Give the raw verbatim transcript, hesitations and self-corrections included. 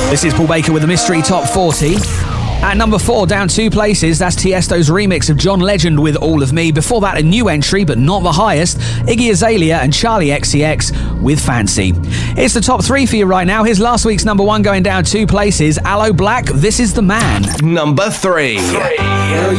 This is Paul Baker with the Mystery Top forty. At number four, down two places, that's Tiesto's remix of John Legend with All of Me. Before that, a new entry, but not the highest, Iggy Azalea and Charlie X C X with Fancy. It's the top three for you right now. Here's last week's number one going down two places, Aloe Black, This Is the Man. Number three. three.